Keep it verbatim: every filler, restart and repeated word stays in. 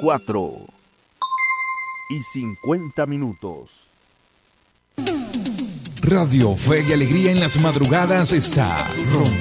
cuatro y cincuenta minutos. Radio Fe y Alegría en las madrugadas está rompiendo